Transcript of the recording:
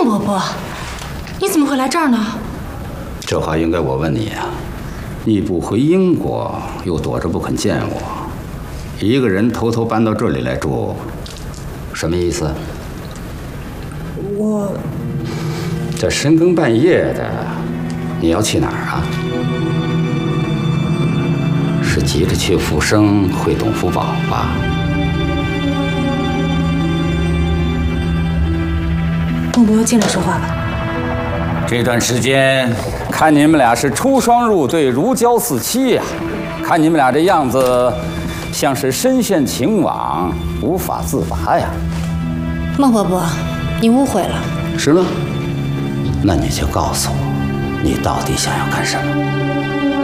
伯伯，你怎么会来这儿呢？ 这话应该我问你呀。你不回英国，又躲着不肯见我，一个人偷偷搬到这里来住，什么意思？ 我这深更半夜的，你要去哪儿啊？是急着去复生会董福宝吧？ 孟伯进来说话吧。 这段时间看你们俩是出双入对，如胶似漆呀。看你们俩这样子，像是深陷情网，无法自拔呀。 孟伯伯，你误会了。 是吗？那你就告诉我，你到底想要干什么？